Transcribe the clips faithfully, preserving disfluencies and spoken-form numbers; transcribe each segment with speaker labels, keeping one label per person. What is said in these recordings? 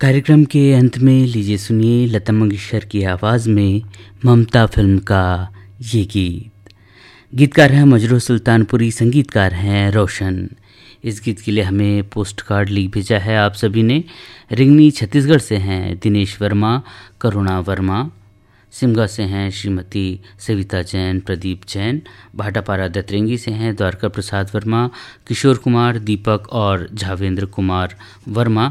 Speaker 1: कार्यक्रम के अंत में लीजिए सुनिए लता मंगेशकर की आवाज़ में ममता फिल्म का ये गीत। गीतकार हैं मजरूह सुल्तानपुरी, संगीतकार हैं रोशन। इस गीत के लिए हमें पोस्ट कार्ड लिख भेजा है आप सभी ने। रिंगनी छत्तीसगढ़ से हैं दिनेश वर्मा, करुणा वर्मा। सिमगा से हैं श्रीमती सविता जैन, प्रदीप जैन। भाटापारा दतरेंगी से हैं द्वारका प्रसाद वर्मा, किशोर कुमार, दीपक और झावेंद्र कुमार वर्मा।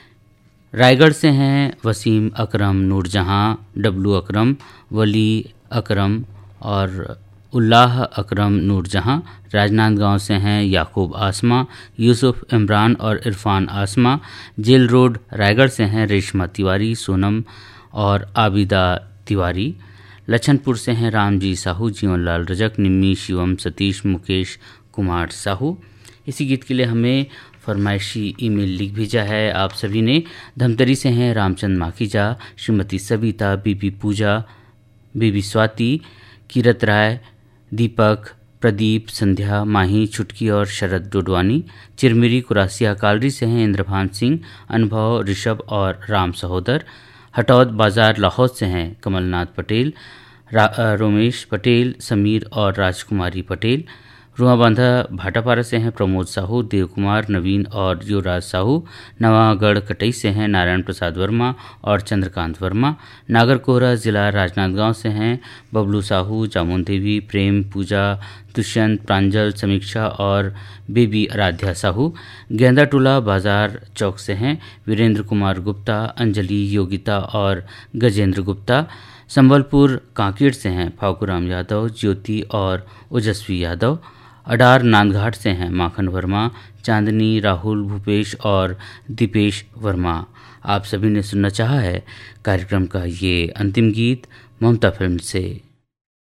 Speaker 1: रायगढ़ से हैं वसीम अकरम, नूरजहाँ, डब्लू अकरम, वली अकरम और उल्लाह अकरम नूरजहाँ। राजनांदगांव से हैं याकूब आसमा, यूसुफ इमरान और इरफान आसमा। जेल रोड रायगढ़ से हैं रेशमा तिवारी, सोनम और आबिदा तिवारी। लछनपुर से हैं रामजी साहू, जीवनलाल रजक, निम्मी, शिवम, सतीश, मुकेश कुमार साहू। इसी गीत के लिए हमें फरमाइशी ईमेल लिख भेजा है आप सभी ने। धमतरी से हैं रामचंद माखीजा, श्रीमती सविता, बीबी पूजा, बीबी स्वाति, कीरत राय, दीपक, प्रदीप, संध्या, माही, छुटकी और शरद डोडवानी। चिरमिरी कुरासिया कालरी से हैं इंद्रभान सिंह, अनुभव, ऋषभ और राम सहोदर। हटौद बाजार लाहौर से हैं कमलनाथ पटेल, रोमेश पटेल, समीर और राजकुमारी पटेल। रुआबांधा भाटापारा से हैं प्रमोद साहू, देव कुमार, नवीन और युवराज साहू। नवागढ़ कटई से हैं नारायण प्रसाद वर्मा और चंद्रकांत वर्मा। नागरकोहरा जिला राजनांदगांव से हैं बबलू साहू, जामुन देवी, प्रेम, पूजा, दुष्यंत, प्रांजल, समीक्षा और बेबी आराध्या साहू। गेंदाटोला बाजार चौक से हैं वीरेंद्र कुमार गुप्ता, अंजलि, योगिता और गजेंद्र गुप्ता। संबलपुर कांकेर से हैं फाकूराम यादव, ज्योति और ओजस्वी यादव। अडार नांदघाट से हैं माखन वर्मा, चांदनी, राहुल, भूपेश और दीपेश वर्मा। आप सभी ने सुनना चाहा है कार्यक्रम का ये अंतिम गीत ममता फिल्म से।